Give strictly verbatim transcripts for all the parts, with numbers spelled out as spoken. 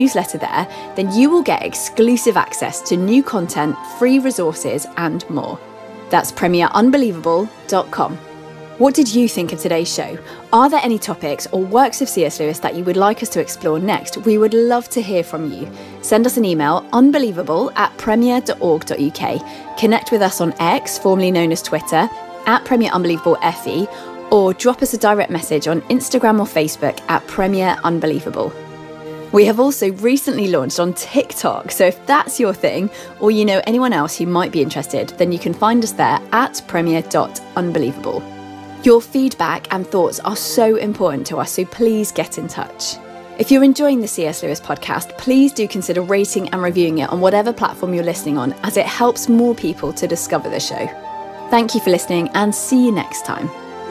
newsletter there, then you will get exclusive access to new content, free resources, and more. That's premier unbelievable dot com. What did you think of today's show? Are there any topics or works of C S Lewis that you would like us to explore next? We would love to hear from you. Send us an email, unbelievable at premier dot org dot U K. Connect with us on X, formerly known as Twitter, at Premier Unbelievable F E, or drop us a direct message on Instagram or Facebook at Premier Unbelievable. We have also recently launched on TikTok, so if that's your thing, or you know anyone else who might be interested, then you can find us there at premier dot unbelievable. Your feedback and thoughts are so important to us, so please get in touch. If you're enjoying the C S Lewis podcast, please do consider rating and reviewing it on whatever platform you're listening on, as it helps more people to discover the show. Thank you for listening, and see you next time.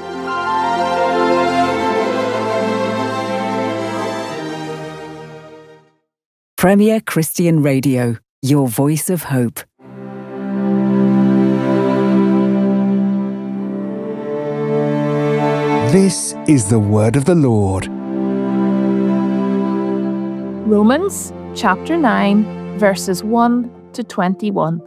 Premier Christian Radio, your voice of hope. This is the word of the Lord. Romans chapter nine, verses one to twenty-one.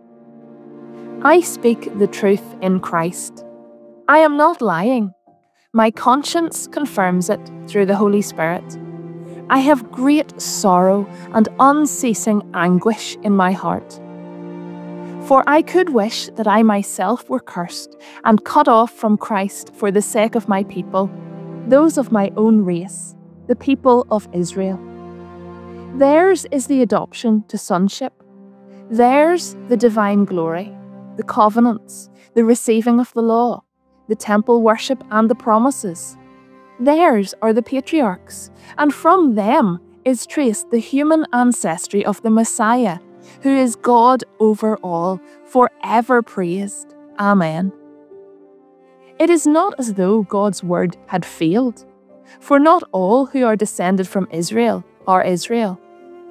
I speak the truth in Christ. I am not lying. My conscience confirms it through the Holy Spirit. I have great sorrow and unceasing anguish in my heart. For I could wish that I myself were cursed and cut off from Christ for the sake of my people, those of my own race, the people of Israel. Theirs is the adoption to sonship. Theirs the divine glory, the covenants, the receiving of the law, the temple worship and the promises. Theirs are the patriarchs, and from them is traced the human ancestry of the Messiah, who is God over all, forever praised. Amen. It is not as though God's word had failed, for not all who are descended from Israel are Israel.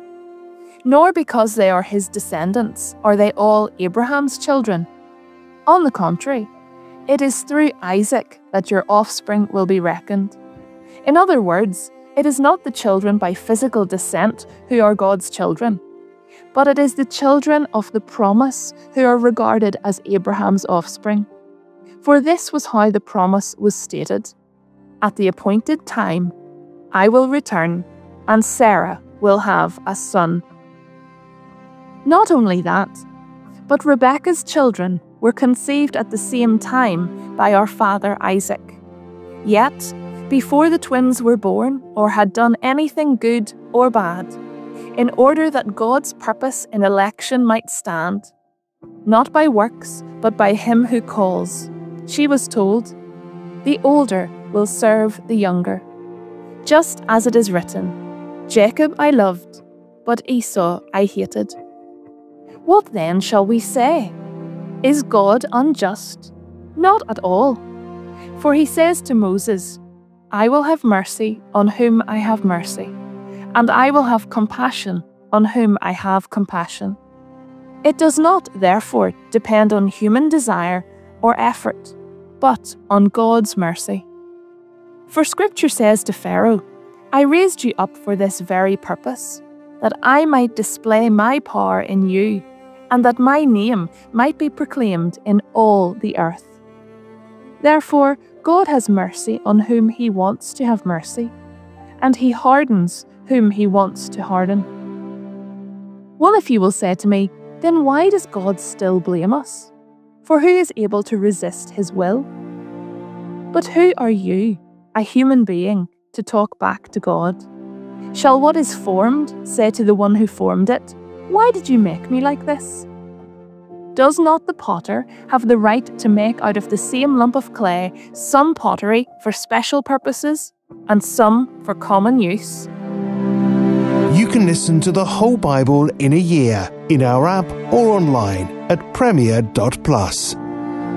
Nor because they are his descendants are they all Abraham's children. On the contrary, it is through Isaac that your offspring will be reckoned. In other words, it is not the children by physical descent who are God's children, but it is the children of the promise who are regarded as Abraham's offspring. For this was how the promise was stated: at the appointed time, I will return, and Sarah will have a son. Not only that, but Rebekah's children were conceived at the same time by our father Isaac. Yet, before the twins were born or had done anything good or bad, in order that God's purpose in election might stand, not by works, but by him who calls, she was told, the older will serve the younger. Just as it is written, Jacob I loved, but Esau I hated. What then shall we say? Is God unjust? Not at all. For he says to Moses, I will have mercy on whom I have mercy, and I will have compassion on whom I have compassion. It does not, therefore, depend on human desire or effort, but on God's mercy. For Scripture says to Pharaoh, I raised you up for this very purpose, that I might display my power in you, and that my name might be proclaimed in all the earth. Therefore, God has mercy on whom he wants to have mercy, and he hardens whom he wants to harden. Well, if you will say to me, then why does God still blame us? For who is able to resist his will? But who are you, a human being, to talk back to God? Shall what is formed say to the one who formed it, why did you make me like this? Does not the potter have the right to make out of the same lump of clay some pottery for special purposes and some for common use? You can listen to the whole Bible in a year in our app or online at premier dot plus.